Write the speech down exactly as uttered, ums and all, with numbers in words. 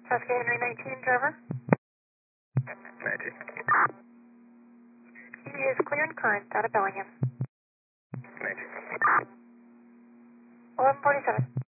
Oscar Henry nineteen, driver. Magic. He is clear and current out of Bellingham. Magic. eleven forty-seven.